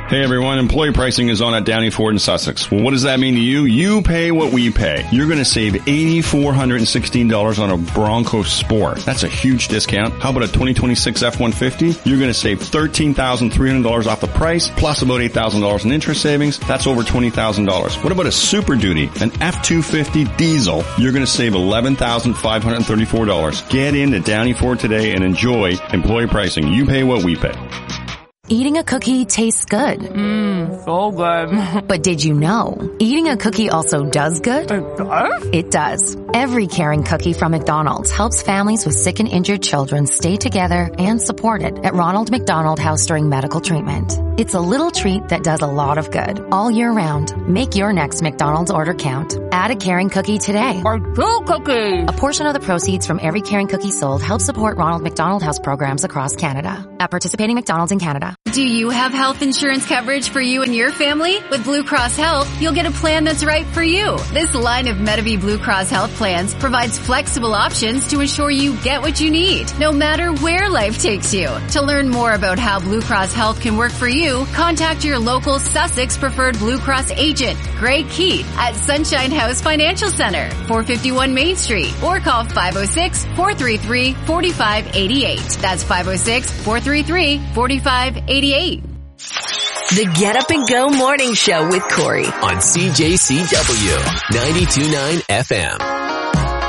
Hey everyone, employee pricing is on at Downey Ford in Sussex. Well, what does that mean to you? You pay what we pay. You're going to save $8,416 on a Bronco Sport. That's a huge discount. How about a 2026 F-150? You're going to save $13,300 off the price, plus about $8,000 in interest savings. That's over $20,000. What about a Super Duty, an F-250 diesel? You're going to save $11,534. Get into Downey Ford today and enjoy employee pricing. You pay what we pay. Eating a cookie tastes good. So good. But did you know, eating a cookie also does good? It does? It does. Every caring cookie from McDonald's helps families with sick and injured children stay together and supported at Ronald McDonald House during medical treatment. It's a little treat that does a lot of good all year round. Make your next McDonald's order count. Add a caring cookie today. Or 2 cookies. A portion of the proceeds from every caring cookie sold helps support Ronald McDonald House programs across Canada. At participating McDonald's in Canada. Do you have health insurance coverage for you and your family? With Blue Cross Health, you'll get a plan that's right for you. This line of Medavie Blue Cross Health plans provides flexible options to ensure you get what you need, no matter where life takes you. To learn more about how Blue Cross Health can work for you, contact your local Sussex Preferred Blue Cross agent, Greg Keith, at Sunshine House Financial Center, 451 Main Street, or call 506-433-4588. That's 506-433-4588. The Get Up and Go Morning Show with Corey on CJCW 92.9 FM.